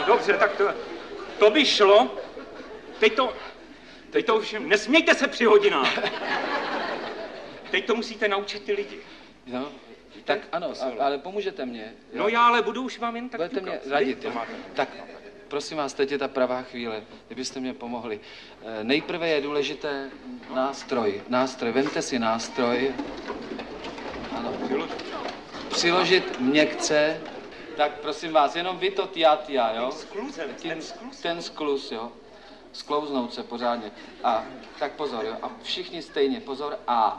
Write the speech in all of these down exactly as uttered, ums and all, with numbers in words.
dobře, tak to, to by šlo. Teď to, teď to už, nesmějte se při hodinách. Teď to musíte naučit ty lidi. No, tak ano, ale pomůžete mě. Jo? No já ale budu už vám jen tak budete mě radit, jo? Tak, prosím vás, teď je ta pravá chvíle, kdybyste mě pomohli. Nejprve je důležité nástroj. Nástroj, vemte si nástroj. Ano. Přiložit měkce. Tak prosím vás, jenom vy to tja, tja, jo? Skluzem, ten skluz. Ten skluz, jo? Sklouznout se pořádně. A tak pozor, jo? A všichni stejně, pozor, a.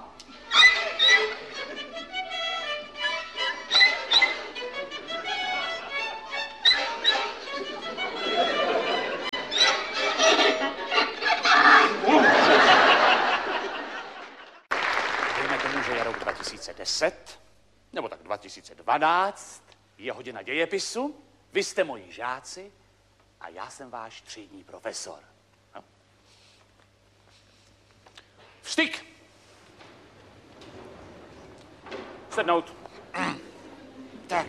Dejme tomu, že je rok dva tisíce deset, nebo tak dva tisíce dvanáct, je hodina dějepisu, vy jste moji žáci a já jsem váš třídní profesor. No. Vstyk! Sednout. Tak.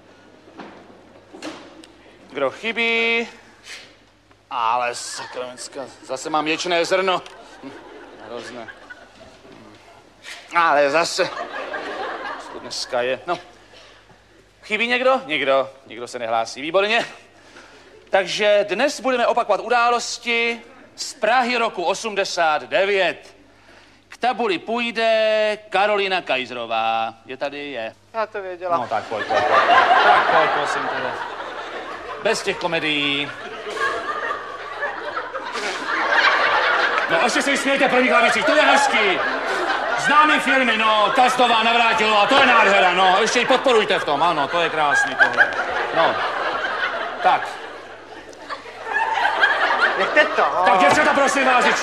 Kdo chybí? Ale sakramenská, zase mám ječné zrno. Hm, hrozné. Ale zase. Co dneska je? No. Chybí někdo? Nikdo. Nikdo se nehlásí. Výborně. Takže dnes budeme opakovat události z Prahy roku osmdesát devět. K tabuli půjde Karolina Kajzrová. Je tady? Je. Já to věděla. No tak pojď, pojď, pojď. Tak pojď, prosím tebe. Bez těch komedií. No ještě se vysmějte první klavicích, to je hezký. Známý filmy, no, Kastová, Navrátilová, to je nádhera, no, ještě ji podporujte v tom, ano, to je krásný tohle. No, tak. Nechte to. Tak děvčata, prosím vás, děč.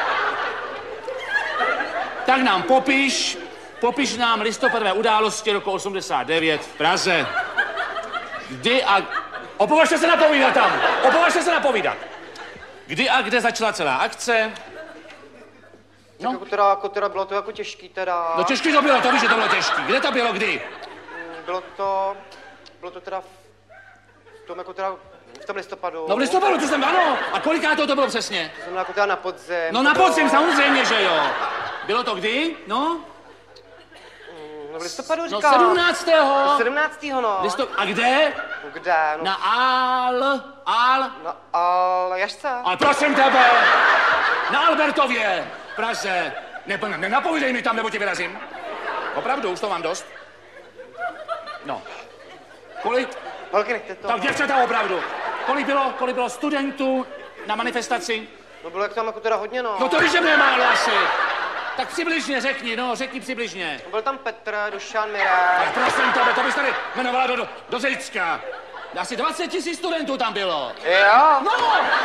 Tak nám popiš, popiš nám listopadové události roku osmdesát devět v Praze. Kdy a... Opovažte se napovídat tam, opovažte se napovídat. Kdy a kde začala celá akce? No. Jako teda, jako teda bylo to jako těžký teda. No těžký to bylo, to víš, že to bylo těžký. Kde to bylo, kdy? Bylo to, bylo to teda v, v tom jako teda, v tom listopadu. No v listopadu, to jsem, ano. A koliká to bylo přesně? To znamená jako teda na podzim. No na podzim, samozřejmě, že jo. Bylo to kdy, no? No v listopadu říkám. No sedmnáctého. sedmnáctého no. Listop... A kde? No kde? No. Na Al... Al... Na Aljašce. Ale prosím tebe, na Albertově, v Praze. Ne, nenapovídej mi tam, nebo ti vyrazím. Opravdu, už to mám dost. No. Kolik? Holky, nechte to. Tak děvčata, opravdu. Kolik bylo, kolik bylo studentů na manifestaci? No bylo jak tam jako teda hodně, no. No to víš, že mě málo asi. Tak přibližně řekni, no, řekni přibližně. No byl tam Petr, Dušan, Mirek. Ale prosím tebe, to bys tady jmenovala do, do, do Zejcka. Asi dvacet tisíc studentů tam bylo. Jo? No!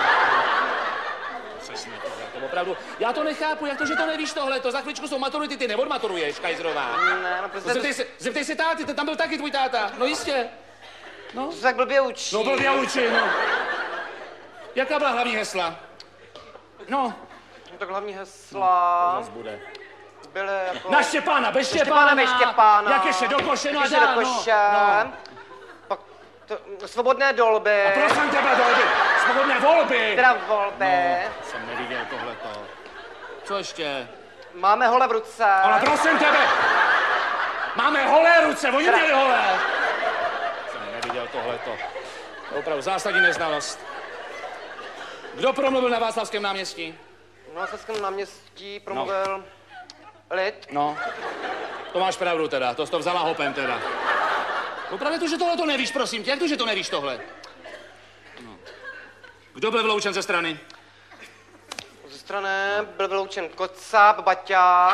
Přesně tohle, to opravdu. Já to nechápu, jak to, že to nevíš tohle, to za chvíličku jsou maturity, ty neodmaturuješ, Kajzrová. Ne, no prostě... No, zeptej, se, zeptej se táty, tam byl taky tvůj táta, no jistě. No. To se tak blbě učí. No blbě učí, no. Jaká byla hlavní hesla? No. No tak hlavní hesla... To zase bude. Byly jako... Na Štěpána, bez Štěpána. Bez Štěpána. Jak ještě do koše, no a ještě dál, do koše. No. No. Pak to, svobodné dolby. A prosím tebe, dolby. Svobodné volby. Teda volby. No, jsem neviděl tohleto. Co ještě? Máme hole v ruce. Ale prosím tebe. Máme holé ruce, oni měli holé. Jsem neviděl tohleto. Opravdu zásadní neznalost. Kdo promluvil na Václavském náměstí? Na Václavském náměstí promluvil no. Lid. No, to máš pravdu teda, to jsi to vzala hopem teda. Opravdu to, že tohle to nevíš, prosím tě, jak to, že to nevíš tohle? No. Kdo byl vyloučen ze strany? Ze strany byl vyloučen Kocáb, Baťa,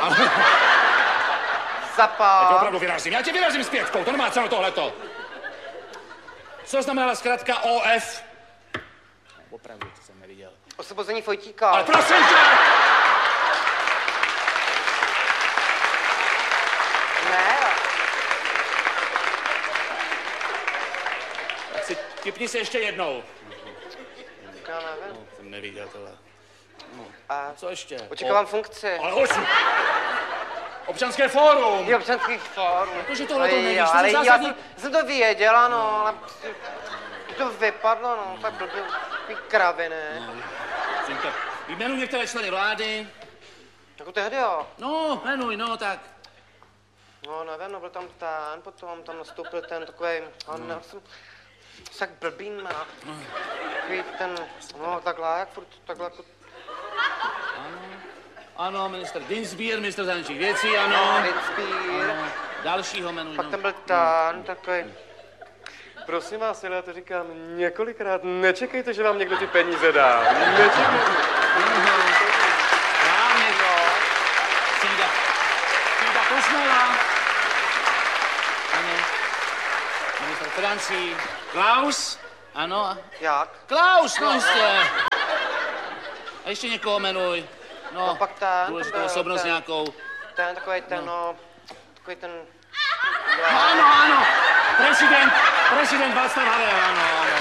Zapa. Já tě opravdu vyrazím, já tě vyrazím s pětkou, to nemá cenu tohleto. Co znamenala zkratka O F? Opravdu, to jsem neviděl. Osvobození Fojtíka. Ale prosím tě! Ne. Tak si tipni se ještě jednou. Já nevím. No, jsem neviděl tohle. No. A co ještě? Očekávám o... funkci. Ale hoď! Občanské fórum! Je občanský fórum. Protože tohle to nevíš, to ale zásadní... já jsem, jsem to věděla, no, ale... to vypadlo, no, tak blbý, takový kravy, ne? No, tak jmenuji některé členy vlády. Jako tehdy, jo. No, jmenuj, no, tak. No, nevím, no, byl tam ten, potom tam nastoupil ten takovej, on, no. jsem, tak blbý, má. Takový ten, no, takhle, jak furt, takhle, jako... Ano, ano, minister Dinsbier, minister zahraničních věcí, ano. Dinsbier. Ano, dalšího jmenuj, Pak no. tam byl ten, takový. Prosím vás, já to říkám několikrát, nečekejte, že vám někdo ty peníze dá. Nečekejte. Správně, jo. Cída, Cída Kosmela. Ano. Minister financí. Klaus. Ano. Jak? Klaus, no jistě. A ještě někoho jmenuj. No, No pak ten, důležitou ten byl, osobnost ten, nějakou. Ten, takový ten, No. no, takový ten... No, ano, ano. Prezident, prezident Václav Havel, ano, ano.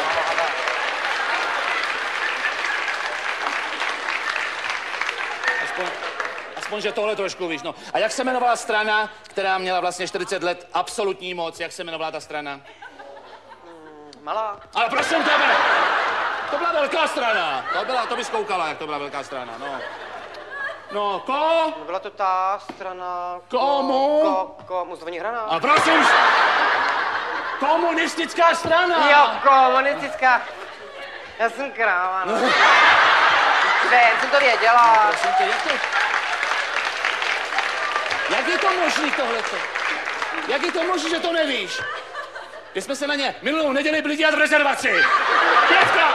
Aspoň, aspoň, že tohle trošku víš, no. A jak se jmenovala strana, která měla vlastně čtyřicet let absolutní moc? Jak se jmenovala ta strana? Malá. Ale prosím tebe, to byla velká strana. To byla, to bys koukala, jak to byla velká strana, no. No, ko? No byla to ta strana... Komu? Ko, ko, mu zvoní hrana. A prosím, komunistická strana. Jo, komunistická. Já jsem kráva, no. Ne, jsem to věděla. No, prosím tě, jak to... Jak je to možný tohleto? Jak je to možný, že to nevíš? Když jsme se na ně minulou neděli byli dělat rezervaci. Pětka!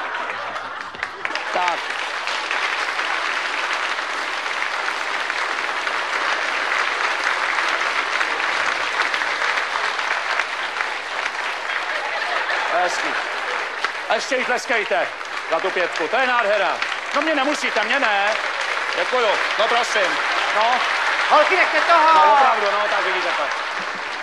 Tak. Hezký. A ještě jí tleskejte za tu pětku, to je nádhera. No mě nemusíte, mě ne. Děkuju, no prosím. No, Holky, nechte toho. no opravdu, no tak vidíte to.